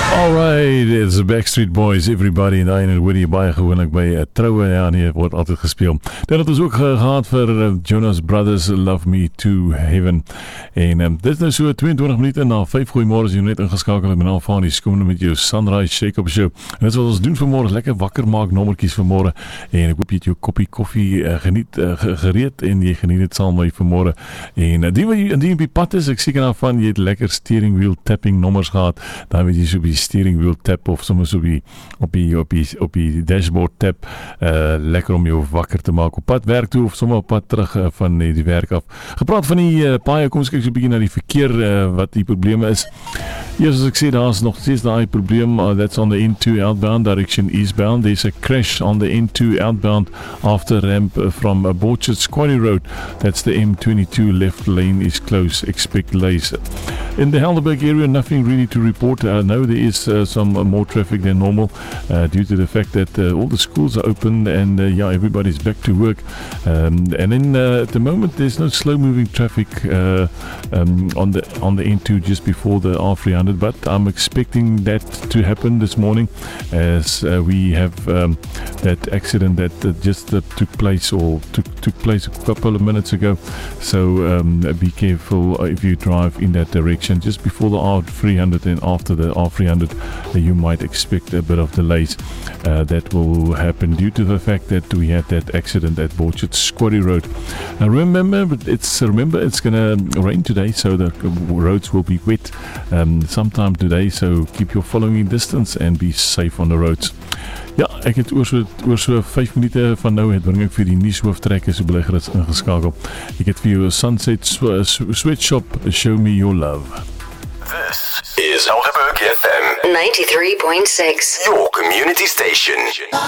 Alright, it's the Backstreet Boys, Everybody in Iron en Woody, baie gewoonlik by 'n troue, ja nee, word altyd gespeel. Dan het ons ook gehad vir Jonas Brothers, Love Me to Heaven. En dit is nou so 22 minute na 5, goeiemôre, as jy net ingeskakel het met Alfani Skoon met jou Sunrise Shake-Up Show. En dit is wat ons doen vanmôre, lekker wakker maak nommertjies vanmôre. En ek hoop jy het jou koppie koffie gereed en jy geniet dit saam met my vanmôre. En indien jy op die pad is, ek seker daarvan jy het lekker steering wheel tapping nommers gehad, dan weet jy so op die steering wheel tap of soms op die dashboard tap, lekker om jou wakker te maak op pad werk toe of sommer op pad terug van die werk af. Gepraat van die paaie, kom ons kyk so 'n bietjie na die verkeer, wat die probleme is. Eers as ek sê, daar is nog steeds daai probleem, that's on the N2 outbound direction eastbound. There's a crash on the N2 outbound after ramp from Borchards Quarry Road. That's the M22 left lane is closed, expect delays. In the Helderberg area, nothing really to report. No, there is some more traffic than normal due to the fact that all the schools are open and everybody's back to work. And then at the moment, there's no slow-moving traffic on the N2 just before the R300, but I'm expecting that to happen this morning as we have that accident that just took place a couple of minutes ago. So be careful if you drive in that direction. Just before the R300 and after the R300, you might expect a bit of delays. That will happen due to the fact that we had that accident at Borchards Quarry Road. Remember, it's going to rain today, so the roads will be wet sometime today. So keep your following distance and be safe on the roads. Ja, ek het oor so 5 minute van nou het bring ek vir die nuushooftrekke so bly gerus ingeskakel. Ek het vir jou Sunset Sweatshop, Show Me Your Love. This is Helderberg FM 93.6, your community station.